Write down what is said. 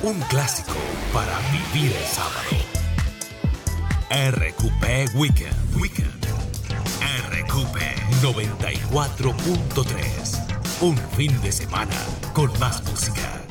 Un clásico para vivir el sábado. RQP Weekend. RQP 94.3. Un fin de semana con más música.